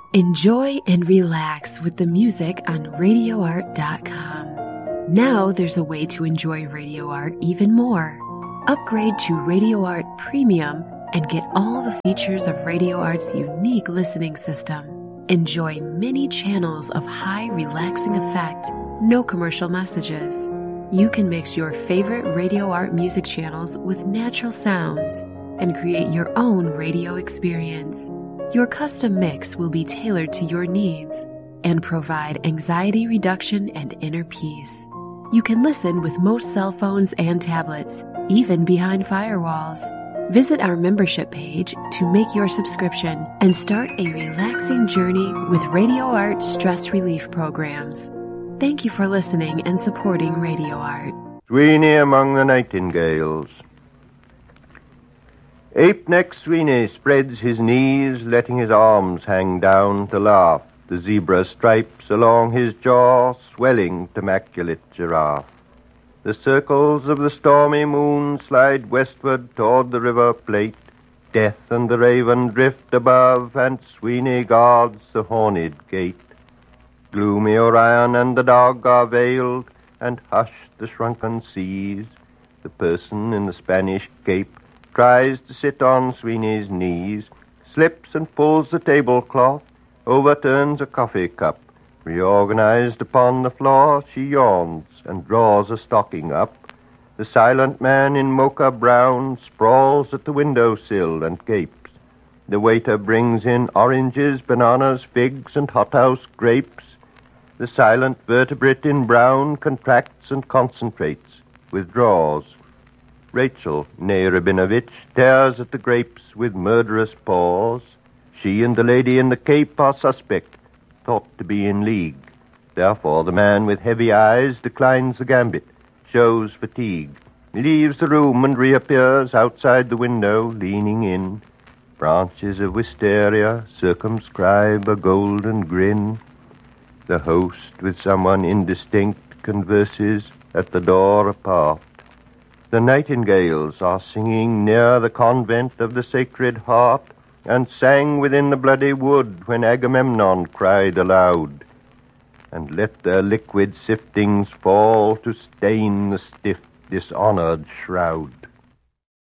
Enjoy and relax with the music on RadioArt.com. Now there's a way to enjoy Radio Art even more. Upgrade to Radio Art Premium and get all the features of Radio Art's unique listening system. Enjoy many channels of high relaxing effect, no commercial messages. You can mix your favorite Radio Art music channels with natural sounds and create your own radio experience. Your custom mix will be tailored to your needs and provide anxiety reduction and inner peace. You can listen with most cell phones and tablets, even behind firewalls. Visit our membership page to make your subscription and start a relaxing journey with Radio Art stress relief programs. Thank you for listening and supporting Radio Art. Sweeney among the nightingales. Ape-necked Sweeney spreads his knees, letting his arms hang down to laugh. The zebra stripes along his jaw, swelling to maculate giraffe. The circles of the stormy moon slide westward toward the river Plate. Death and the raven drift above, and Sweeney guards the horned gate. Gloomy Orion and the dog are veiled, and hushed the shrunken seas. The person in the Spanish cape tries to sit on Sweeney's knees, slips and pulls the tablecloth, overturns a coffee cup. Reorganized upon the floor, she yawns and draws a stocking up. The silent man in mocha brown sprawls at the windowsill and gapes. The waiter brings in oranges, bananas, figs, and hothouse grapes. The silent vertebrate in brown contracts and concentrates, withdraws. Rachel, née Rabinovich, tears at the grapes with murderous paws. She and the lady in the cape are suspect, thought to be in league. Therefore, the man with heavy eyes declines the gambit, shows fatigue, leaves the room and reappears outside the window, leaning in. Branches of wisteria circumscribe a golden grin. The host with someone indistinct converses at the door apart. The nightingales are singing near the convent of the Sacred Heart, and sang within the bloody wood when Agamemnon cried aloud, and let their liquid siftings fall to stain the stiff, dishonored shroud.